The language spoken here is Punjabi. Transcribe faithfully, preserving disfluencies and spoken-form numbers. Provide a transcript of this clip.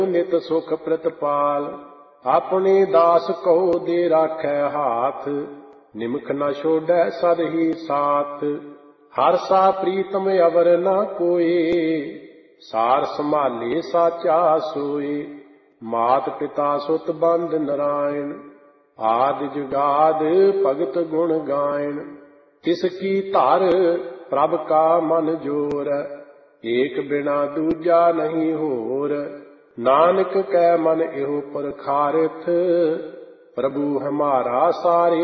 ਨਿਤ ਸੁਖ ਪ੍ਰਤਪਾਲ। ਆਪਣੇ ਦਾਸ ਕਉ ਦੇ ਰਾਖੈ ਹਾਥ, ਨਿਮਖ ਨ ਛੋੜੈ ਸਦ ਹੀ ਸਾਥ। ਹਰ ਸਾ ਪ੍ਰੀਤਮ ਅਵਰ ਨ ਕੋਇ, ਸਾਰ ਸੰਭਾਲੇ ਸਾਚਾ ਸੋਇ। ਮਾਤ ਪਿਤਾ ਸੁਤ ਬੰਧ ਨਰਾਇਣ, ਆਦਿ ਜੁਗਾਦ ਭਗਤ ਗੁਣ ਗਾਇਣ। ਤਿਸ ਕੀ ਧਰ ਪ੍ਰਭ ਕਾ ਮਨ ਜੋਰ, ਏਕ ਬਿਨਾ ਦੂਜਾ ਨਹੀਂ ਹੋਰ। ਨਾਨਕ ਕੈ ਮਨ ਇਹੋ ਪਰਖਾਰਥ, ਪ੍ਰਭु ਹਮਾਰਾ ਸਾਰੇ